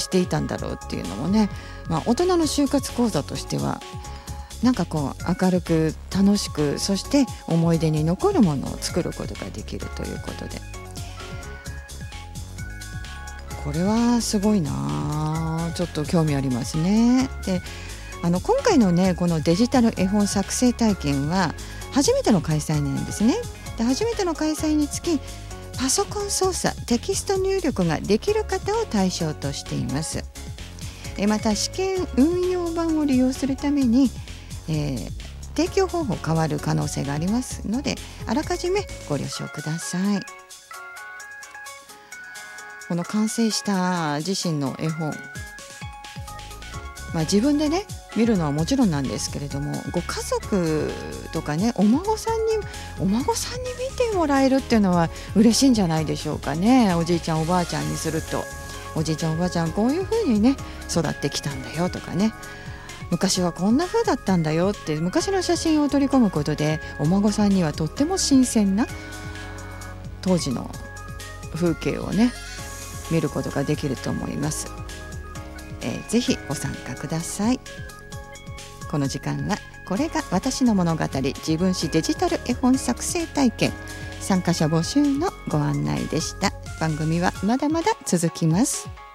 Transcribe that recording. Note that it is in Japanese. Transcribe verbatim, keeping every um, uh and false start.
していたんだろうっていうのもね、まあ、大人の就活講座としてはなんかこう明るく楽しく、そして思い出に残るものを作ることができるということで、これはすごいな、ちょっと興味ありますね。で、あの今回のねこのデジタル絵本作成体験は初めての開催なんですね。で、初めての開催につきパソコン操作、テキスト入力ができる方を対象としています。えまた試験運用版を利用するために、えー、提供方法変わる可能性がありますので、あらかじめご了承ください。この完成した自身の絵本、まあ、自分でね見るのはもちろんなんですけれども、ご家族とかねお孫さんにお孫さんに見てもらえるっていうのは嬉しいんじゃないでしょうかね。おじいちゃんおばあちゃんにすると、おじいちゃんおばあちゃんこういう風にね育ってきたんだよとかね、昔はこんな風だったんだよって昔の写真を取り込むことで、お孫さんにはとっても新鮮な当時の風景をね見ることができると思います。えー、ぜひご参加ください。この時間はこれが私の物語自分史デジタル絵本作成体験参加者募集のご案内でした。番組はまだまだ続きます。